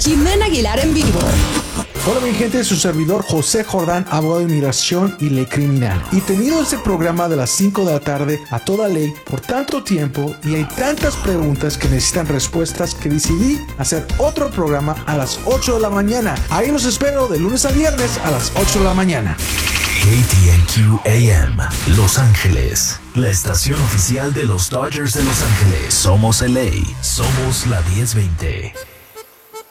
Jimena Aguilar en vivo. Hola mi gente, su servidor José Jordán, abogado de inmigración y ley criminal. Y tenido este programa de las 5 de la tarde a toda ley por tanto tiempo y hay tantas preguntas que necesitan respuestas que decidí hacer otro programa a las 8 de la mañana. Ahí los espero de lunes a viernes a las 8 de la mañana. KTNQ AM, Los Ángeles, la estación oficial de los Dodgers de Los Ángeles. Somos LA, somos la 1020.